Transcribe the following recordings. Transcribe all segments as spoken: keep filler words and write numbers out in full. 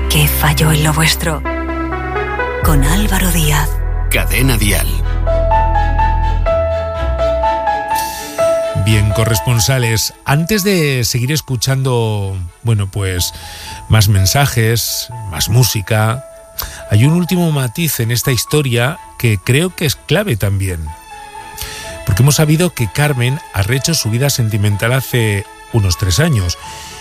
¿Qué falló en lo vuestro? Con Álvaro Díaz. Cadena Dial. Bien, corresponsales, antes de seguir escuchando, bueno, pues más mensajes, más música, hay un último matiz en esta historia que creo que es clave también. Porque hemos sabido que Carmen ha rehecho su vida sentimental hace unos tres años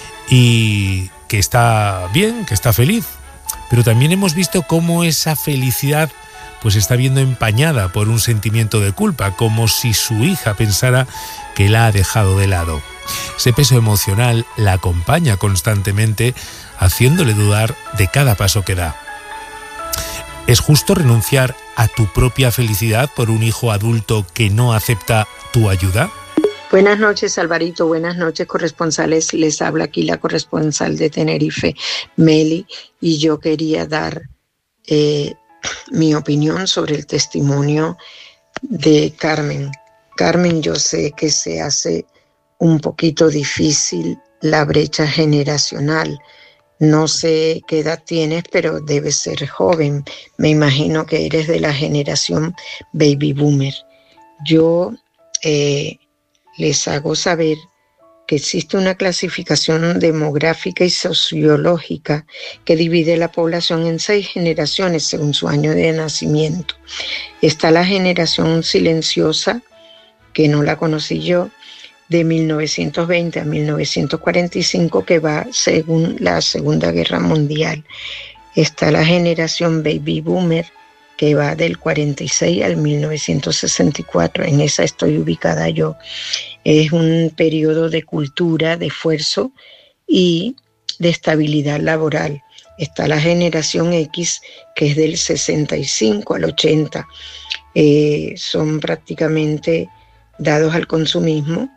y que está bien, que está feliz. Pero también hemos visto cómo esa felicidad pues está viendo empañada por un sentimiento de culpa, como si su hija pensara que la ha dejado de lado. Ese peso emocional la acompaña constantemente, haciéndole dudar de cada paso que da. ¿Es justo renunciar a tu propia felicidad por un hijo adulto que no acepta tu ayuda? Buenas noches, Alvarito. Buenas noches, corresponsales. Les habla aquí la corresponsal de Tenerife, Meli, y yo quería dar eh, mi opinión sobre el testimonio de Carmen. Carmen, yo sé que se hace un poquito difícil la brecha generacional. No sé qué edad tienes, pero debes ser joven. Me imagino que eres de la generación baby boomer. Yo eh, les hago saber que existe una clasificación demográfica y sociológica que divide la población en seis generaciones según su año de nacimiento. Está la generación silenciosa, que no la conocí yo, de mil novecientos veinte a mil novecientos cuarenta y cinco, que va según la Segunda Guerra Mundial. Está la generación baby boomer, que va del cuarenta y seis al mil novecientos sesenta y cuatro. En esa estoy ubicada yo. Es un periodo de cultura, de esfuerzo y de estabilidad laboral. Está la generación X, que es del sesenta y cinco al ochenta. Eh, son prácticamente dados al consumismo.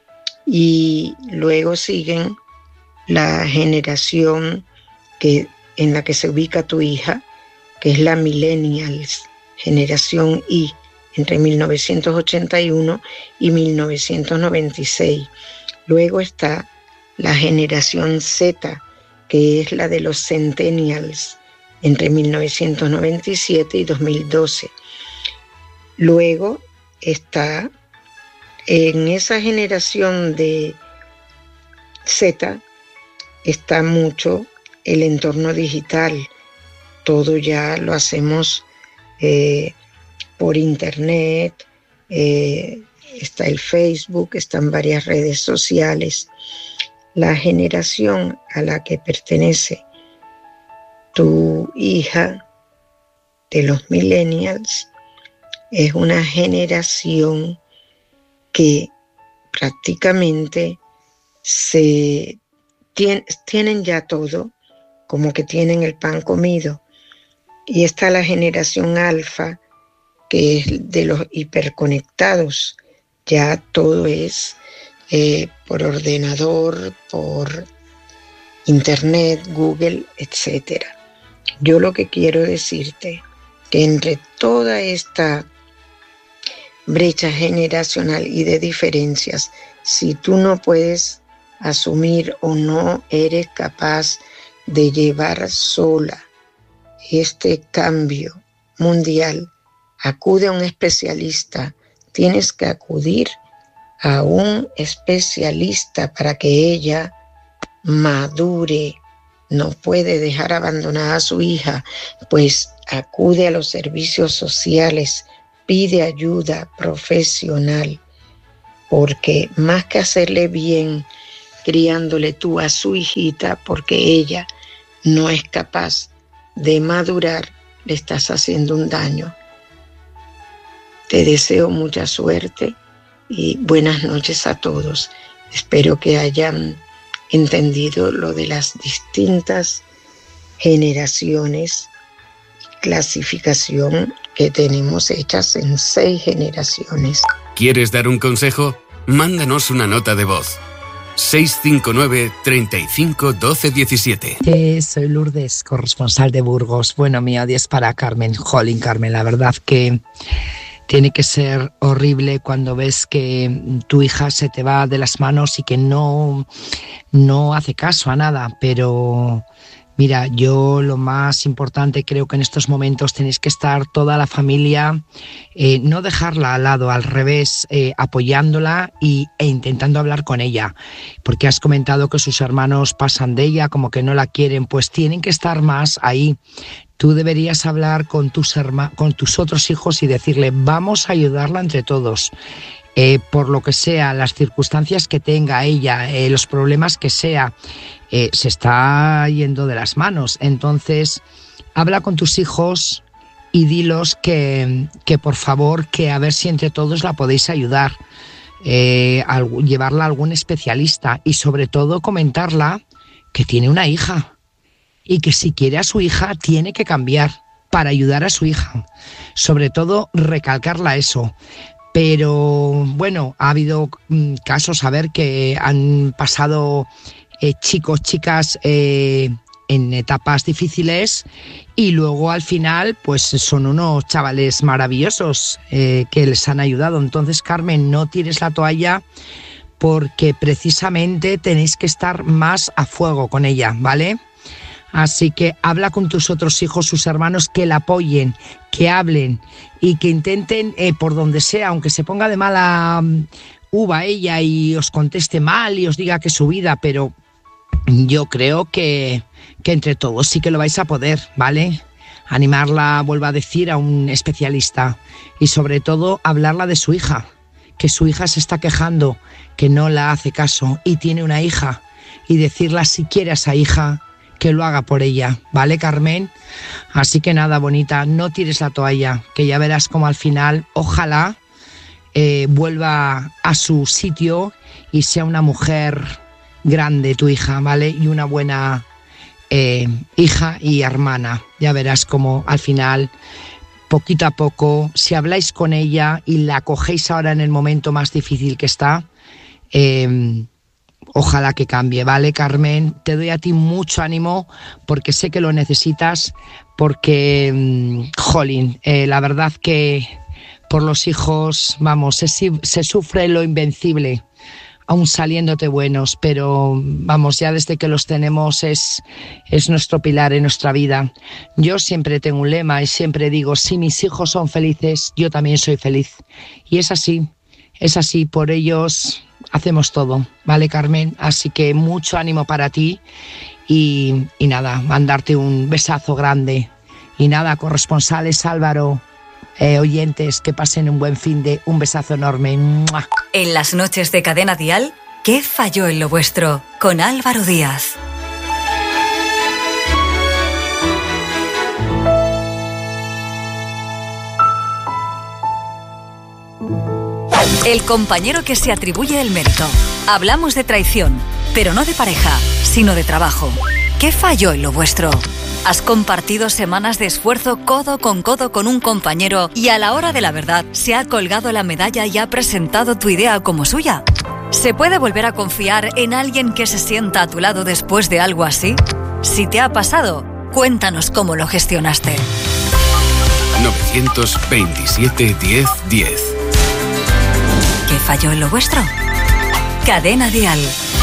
Y luego siguen la generación que, en la que se ubica tu hija, que es la Millennials, generación Y, entre mil novecientos ochenta y uno y mil novecientos noventa y seis. Luego está la generación Z, que es la de los Centennials, entre mil novecientos noventa y siete y dos mil doce. Luego está en esa generación de Z, está mucho el entorno digital. Todo ya lo hacemos eh, por internet, eh, está el Facebook, están varias redes sociales. La generación a la que pertenece tu hija de los millennials es una generación que prácticamente se tien, tienen ya todo, como que tienen el pan comido. Y está la generación alfa, que es de los hiperconectados. Ya todo es eh, por ordenador, por internet, Google, etcétera. Yo lo que quiero decirte, que entre toda esta brecha generacional y de diferencias, si tú no puedes asumir o no eres capaz de llevar sola este cambio mundial, acude a un especialista. Tienes que acudir a un especialista para que ella madure. No puede dejar abandonada a su hija, pues acude a los servicios sociales, pide ayuda profesional, porque más que hacerle bien criándole tú a su hijita, porque ella no es capaz de madurar, le estás haciendo un daño. Te deseo mucha suerte y buenas noches a todos. Espero que hayan entendido lo de las distintas generaciones, clasificación que tenemos hechas en seis generaciones. ¿Quieres dar un consejo? Mándanos una nota de voz. seis cinco nueve, treinta y cinco, doce diecisiete. Eh, soy Lourdes, corresponsal de Burgos. Bueno, mi adiós para Carmen. Jolín, Carmen, la verdad que tiene que ser horrible cuando ves que tu hija se te va de las manos y que no, no hace caso a nada, pero Mira, yo lo más importante creo que en estos momentos tenéis que estar toda la familia, eh, no dejarla al lado, al revés, eh, apoyándola y, e intentando hablar con ella, porque has comentado que sus hermanos pasan de ella, como que no la quieren, pues tienen que estar más ahí. Tú deberías hablar con tus, herma- con tus otros hijos y decirle, vamos a ayudarla entre todos. Eh, por lo que sea, las circunstancias que tenga ella, eh, los problemas que sea, eh, se está yendo de las manos. Entonces, habla con tus hijos y dilos que, que por favor, que a ver si entre todos la podéis ayudar, eh, a llevarla a algún especialista y sobre todo comentarla que tiene una hija y que si quiere a su hija tiene que cambiar para ayudar a su hija. Sobre todo, recalcarla eso. Pero bueno, ha habido mm, casos, a ver, que han pasado eh, chicos, chicas eh, en etapas difíciles y luego al final pues son unos chavales maravillosos eh, que les han ayudado. Entonces, Carmen, no tires la toalla porque precisamente tenéis que estar más a fuego con ella, ¿vale? Así que habla con tus otros hijos, sus hermanos, que la apoyen, que hablen y que intenten, eh, por donde sea, aunque se ponga de mala um, uva ella y os conteste mal y os diga que es su vida, pero yo creo que, que entre todos sí que lo vais a poder, ¿vale? Animarla, vuelvo a decir, a un especialista y sobre todo hablarla de su hija, que su hija se está quejando, que no la hace caso y tiene una hija y decirla si quiere a esa hija que lo haga por ella, ¿vale, Carmen? Así que nada, bonita, no tires la toalla, que ya verás como al final, ojalá eh, vuelva a su sitio y sea una mujer grande tu hija, ¿vale? Y una buena eh, hija y hermana. Ya verás como al final, poquito a poco, si habláis con ella y la cogéis ahora en el momento más difícil que está, eh, ojalá que cambie, ¿vale, Carmen? Te doy a ti mucho ánimo porque sé que lo necesitas, porque, mmm, jolín, eh, la verdad que por los hijos, vamos, se, se sufre lo invencible, aún saliéndote buenos, pero vamos, ya desde que los tenemos es, es nuestro pilar en nuestra vida. Yo siempre tengo un lema y siempre digo, si mis hijos son felices, yo también soy feliz. Y es así, es así, por ellos hacemos todo, ¿vale, Carmen? Así que mucho ánimo para ti y, y nada, mandarte un besazo grande. Y nada, corresponsales, Álvaro, eh, oyentes, que pasen un buen fin de, un besazo enorme. ¡Mua! En las noches de Cadena Dial, ¿qué falló en lo vuestro? Con Álvaro Díaz. El compañero que se atribuye el mérito. Hablamos de traición, pero no de pareja, sino de trabajo. ¿Qué falló en lo vuestro? ¿Has compartido semanas de esfuerzo codo con codo con un compañero y a la hora de la verdad se ha colgado la medalla y ha presentado tu idea como suya? ¿Se puede volver a confiar en alguien que se sienta a tu lado después de algo así? Si te ha pasado, cuéntanos cómo lo gestionaste. novecientos veintisiete diez diez. ¿Qué falló en lo vuestro? Cadena Dial.